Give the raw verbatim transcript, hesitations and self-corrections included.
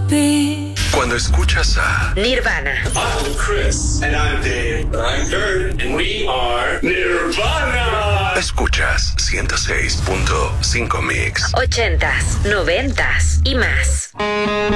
be. Cuando escuchas a Nirvana. I'm Chris. And I'm Dave. I'm Kurt. And we are Nirvana. Escuchas ciento seis punto cinco Mix. Ochentas, noventas y más.